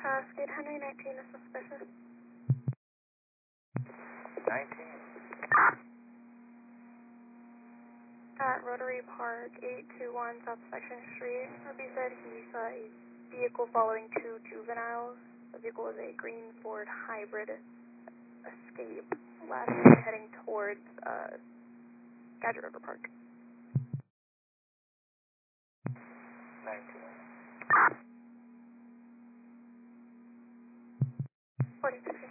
Skate Henry 19 is suspicious. 19. At Rotary Park, 821 South Section Street. Ruby said he saw a vehicle following two juveniles. The vehicle was a green Ford hybrid Escape, last heading towards Gadget River Park. 19. 42.